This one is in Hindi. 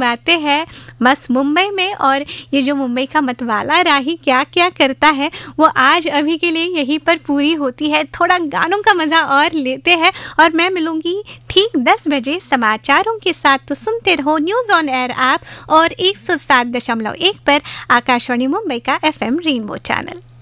बातें हैं मस्त मुंबई में, और ये जो मुंबई का मतवाला राही क्या क्या करता है वो आज अभी के लिए यहीं पर पूरी होती है। थोड़ा गानों का मज़ा और लेते हैं और मैं मिलूंगी ठीक 10 बजे समाचारों के साथ। तो सुनते रहो न्यूज़ ऑन एयर ऐप और 107.1 पर आकाशवाणी मुंबई का FM रेनबो चैनल।